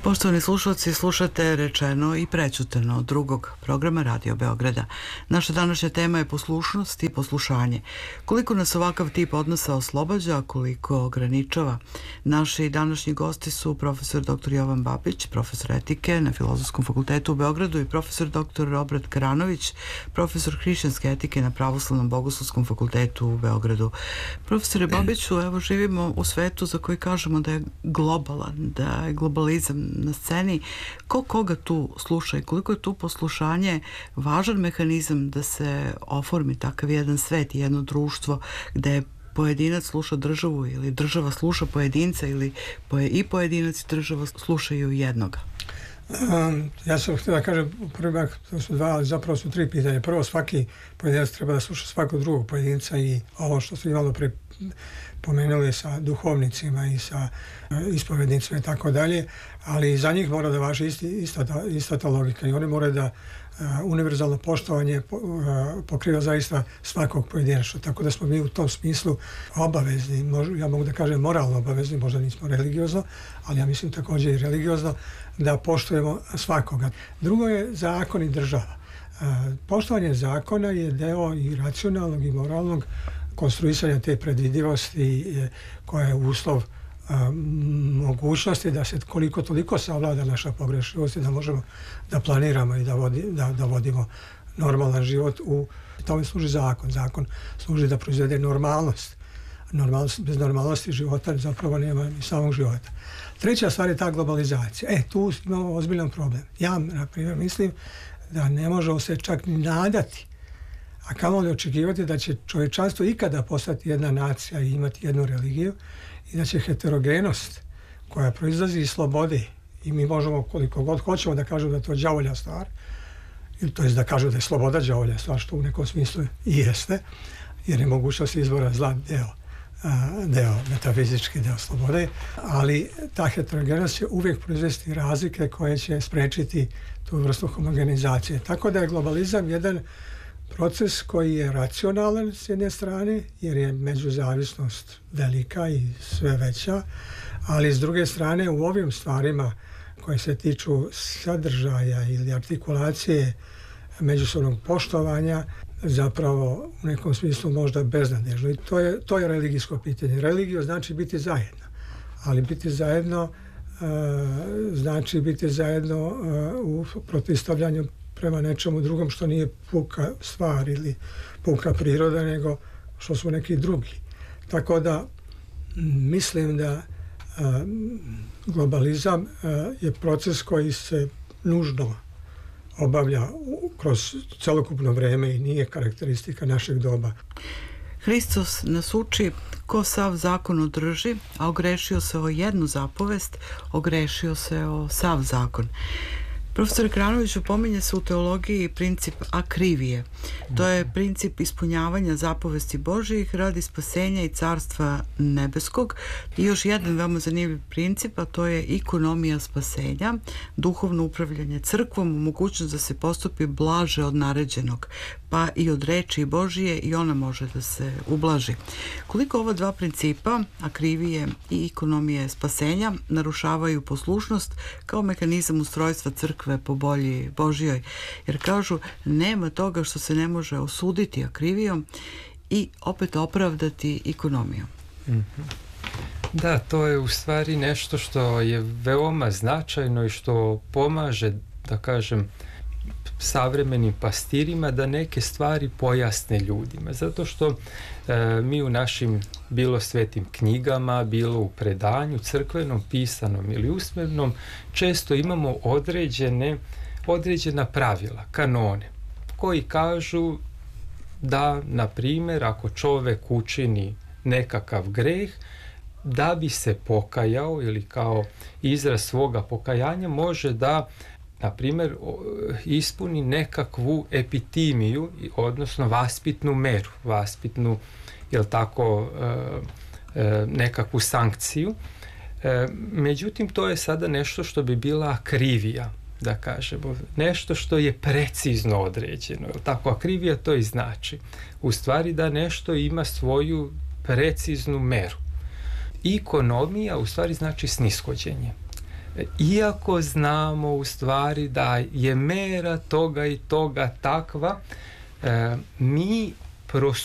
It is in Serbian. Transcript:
Poštovani slušalci, slušate Rečeno i prećuteno drugog programa Radio Beograda. Naša današnja tema je poslušnost i poslušanje. Koliko nas ovakav tip odnosa oslobađa, koliko ograničava. Naši današnji gosti su profesor dr. Jovan Babić, profesor etike na Filozofskom fakultetu u Beogradu i profesor dr. Robert Karanović, profesor hrišćanske etike na Pravoslavnom bogoslovskom fakultetu u Beogradu. Profesore Babiću, evo živimo u svetu za koji kažemo da je globalan, da je globalizam na sceni. Ko koga tu sluša i koliko je tu poslušanje važan mehanizam da se oformi takav jedan svet i jedno društvo gde pojedinac sluša državu ili država sluša pojedinca ili i pojedinac i država slušaju jednoga? Ja sam htio da kažem, prvi to su dva, ali zapravo su tri pitanja. Prvo, svaki pojedinac treba da sluša svakog drugog pojedinca i ovo što ste malo pre pomenuli sa duhovnicima i sa ispovednicima i tako dalje, ali za njih mora da važi ista ta logika i oni moraju da univerzalno poštovanje pokriva zaista svakog pojedinačno, tako da smo mi u tom smislu obavezni, ja mogu da kažem moralno obavezni, možda nismo religiozno, ali ja mislim također i religiozno, da poštujemo svakoga. Drugo je zakon i država. Poštovanje zakona je deo i racionalnog i moralnog konstruisanja te predvidivosti koja je uslov mogućnosti da se koliko toliko savlada naša pogrešivost i da možemo da planiramo i da vodimo normalan život. U tome služi zakon. Zakon služi da proizvede normalnost. Bez normalnosti života zapravo nema ni samog života. Treća stvar je ta globalizacija. Tu imamo ozbiljan problem. Ja, na primjer, mislim da ne možemo se čak ni nadati, a kamoli očekivati da će čovječanstvo ikada postati jedna nacija i imati jednu religiju i da će heterogenost koja proizlazi iz slobode i mi možemo koliko god hoćemo da kažemo da je to đavolja stvar, ili to je da kažu da je sloboda đavolja stvar, što u nekom smislu i jeste, jer je mogućnost izbora zla deo metafizički deo slobode, ali ta heterogenost će uvijek proizvesti razlike koje će sprečiti tu vrstu homogenizacije. Tako da je globalizam jedan proces koji je racionalan s jedne strane, jer je međuzavisnost velika i sve veća, ali s druge strane u ovim stvarima koje se tiču sadržaja ili artikulacije međusobnog poštovanja zapravo u nekom smislu možda beznadežno. I to je religijsko pitanje. Religija znači biti zajedno, ali biti zajedno znači biti zajedno u protivstavljanju prema nečemu drugom što nije puka stvar ili puka priroda, nego što su neki drugi. Tako da mislim da globalizam je proces koji se nužno obavlja kroz celokupno vreme i nije karakteristika našeg doba. Hristos nas uči: ko sav zakon održi, a ogrešio se o jednu zapovest, ogrešio se o sav zakon. Profesor Karanović, pominje se u teologiji princip akrivije. To je princip ispunjavanja zapovesti Božjih radi spasenja i carstva nebeskog. I još jedan veoma zanimljiv princip, a to je ekonomija spasenja, duhovno upravljanje crkvom, mogućnost da se postupi blaže od naređenog, pa i od reči Božije i ona može da se ublaži. Koliko ova dva principa, akrivije i ekonomije spasenja, narušavaju poslušnost kao mehanizam ustrojstva crkve po volji Božjoj, jer kažu nema toga što se ne može osuditi akrivijom i opet opravdati ekonomijom. Da, to je u stvari nešto što je veoma značajno i što pomaže, da kažem, savremenim pastirima da neke stvari pojasne ljudima, zato što mi u našim bilo svetim knjigama, bilo u predanju crkvenom, pisanom ili usmenom, često imamo određena pravila, kanone, koji kažu da, na primjer, ako čovjek učini nekakav greh, da bi se pokajao ili kao izraz svoga pokajanja može da, na primjer, ispuni nekakvu epitimiju, odnosno vaspitnu meru, nekakvu sankciju. Međutim, to je sada nešto što bi bila akrivija, da kažemo, nešto što je precizno određeno. Tako, akrivija to i znači. U stvari da nešto ima svoju preciznu meru. Ekonomija u stvari znači snishođenje. iako znamo u stvari da je mera toga i toga takva, mi